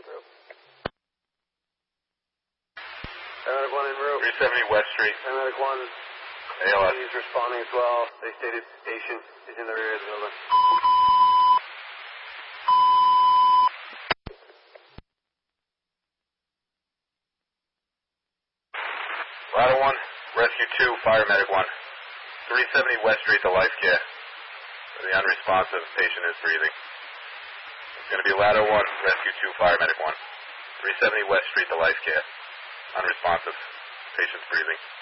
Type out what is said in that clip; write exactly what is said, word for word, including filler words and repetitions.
route. Paramedic one en route. three seventy West Street. Paramedic one. A L S. He's responding as well. They stated station is in the rear of the building. Ladder one, Rescue two, Fire Medic one. three seventy West Street to Life Care. The unresponsive patient is breathing. It's going to be Ladder one, Rescue two, Fire Medic one. three seventy West Street to Life Care. Unresponsive. Patient's breathing.